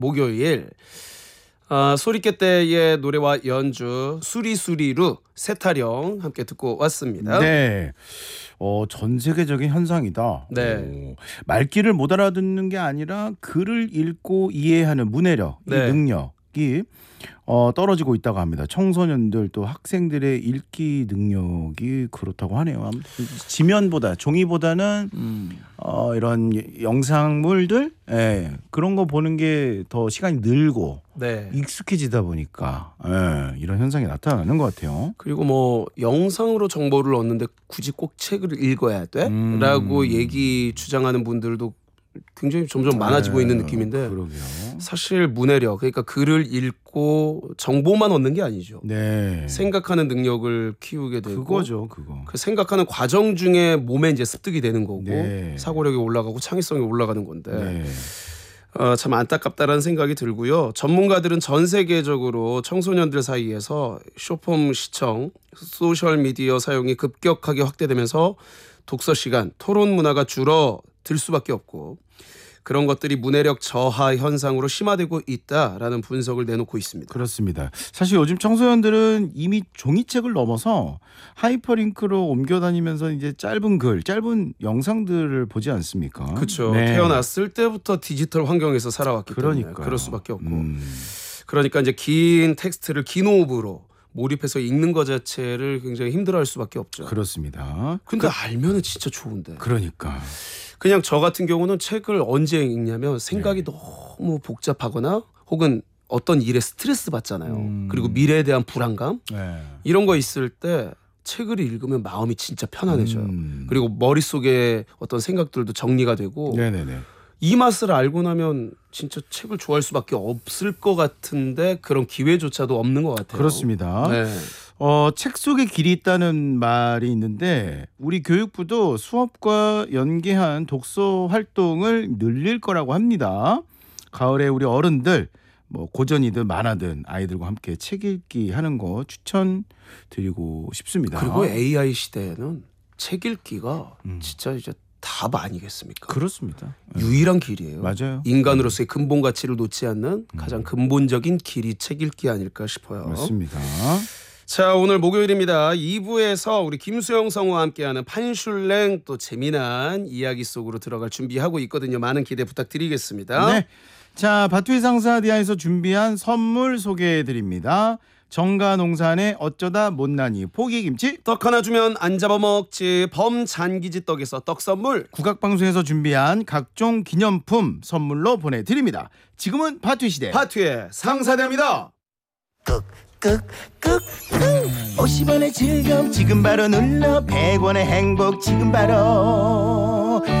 목요일 소리깨떼의 노래와 연주 수리수리루 세타령 함께 듣고 왔습니다. 네. 전 세계적인 현상이다. 네. 말귀를 못 알아듣는 게 아니라 글을 읽고 이해하는 문해력, 네. 이 능력이 떨어지고 있다고 합니다. 청소년들 또 학생들의 읽기 능력이 그렇다고 하네요. 아무튼 지면보다 종이보다는 이런 영상물들 그런 거 보는 게 더 시간이 늘고 네. 익숙해지다 보니까 이런 현상이 나타나는 것 같아요. 그리고 뭐 영상으로 정보를 얻는데 굳이 꼭 책을 읽어야 돼? 라고 얘기 주장하는 분들도 굉장히 점점 많아지고 있는 느낌인데 그러게요. 사실 문해력 그러니까 글을 읽고 정보만 얻는 게 아니죠. 네. 생각하는 능력을 키우게 되고 그거죠, 그거. 그 생각하는 과정 중에 몸에 이제 습득이 되는 거고 네. 사고력이 올라가고 창의성이 올라가는 건데 네. 참 안타깝다라는 생각이 들고요. 전문가들은 전 세계적으로 청소년들 사이에서 쇼폼 시청, 소셜 미디어 사용이 급격하게 확대되면서 독서 시간, 토론 문화가 줄어들 수밖에 없고 그런 것들이 문해력 저하 현상으로 심화되고 있다라는 분석을 내놓고 있습니다. 그렇습니다. 사실 요즘 청소년들은 이미 종이책을 넘어서 하이퍼링크로 옮겨다니면서 이제 짧은 글, 짧은 영상들을 보지 않습니까? 그렇죠. 네. 태어났을 때부터 디지털 환경에서 살아왔기 때문에 그러니까요. 그럴 수밖에 없고 그러니까 이제 긴 텍스트를 긴 호흡으로 몰입해서 읽는 것 자체를 굉장히 힘들어할 수밖에 없죠. 그렇습니다. 근데 알면은 진짜 좋은데. 그러니까. 그냥 저 같은 경우는 책을 언제 읽냐면 생각이 너무 복잡하거나 혹은 어떤 일에 스트레스 받잖아요. 그리고 미래에 대한 불안감 네. 이런 거 있을 때 책을 읽으면 마음이 진짜 편안해져요. 그리고 머릿속에 어떤 생각들도 정리가 되고 네네네. 이 맛을 알고 나면 진짜 책을 좋아할 수밖에 없을 것 같은데 그런 기회조차도 없는 것 같아요. 그렇습니다. 네. 책 속에 길이 있다는 말이 있는데 우리 교육부도 수업과 연계한 독서 활동을 늘릴 거라고 합니다. 가을에 우리 어른들 뭐 고전이든 만화든 아이들과 함께 책 읽기 하는 거 추천드리고 싶습니다. 그리고 AI 시대에는 책 읽기가 진짜 이제 답 아니겠습니까? 그렇습니다. 유일한 길이에요. 맞아요. 인간으로서의 근본 가치를 놓지 않는 가장 근본적인 길이 책 읽기 아닐까 싶어요. 맞습니다. 자, 오늘 목요일입니다. 2부에서 우리 김수영 성우와 함께하는 판슐랭 또 재미난 이야기 속으로 들어갈 준비하고 있거든요. 많은 기대 부탁드리겠습니다. 네. 자, 바투이 상사디아에서 준비한 선물 소개해드립니다. 정가농산의 어쩌다 못난이 포기김치, 떡 하나 주면 안 잡아먹지 범잔기지 떡에서 떡 선물, 국악방송에서 준비한 각종 기념품 선물로 보내드립니다. 지금은 바투이 시대. 바투의 상사대입니다. 꾹꾹꾹 50원의 즐거움 지금 바로 눌러 100원의 행복 지금 바로